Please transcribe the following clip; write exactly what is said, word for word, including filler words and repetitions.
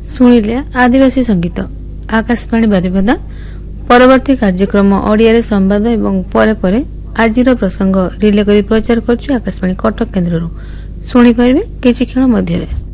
शुणिले आदिवासी संगीत आकाशवाणी बारिपदा। परवर्ती कार्यक्रम ओडिया संवाद एवं परे परे आजिर प्रसंग रिले करी प्रचार करछु आकाशवाणी कटक केन्द्र शुणी पारे किछि क्षण मध्य।